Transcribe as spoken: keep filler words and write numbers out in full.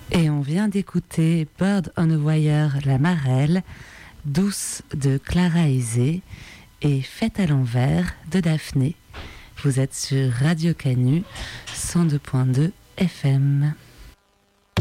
Et on vient d'écouter Bird on a Wire, La Marelle, Douce de Clara Aizé et Fête à l'envers de Daphné. Vous êtes sur Radio Canu, cent deux point deux F M.